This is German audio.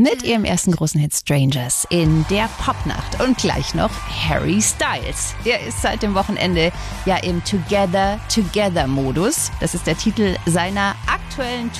mit ihrem ersten großen Hit Strangers in der Popnacht. Und gleich noch Harry Styles. Der ist seit dem Wochenende ja im Together Modus. Das ist der Titel seiner aktuellen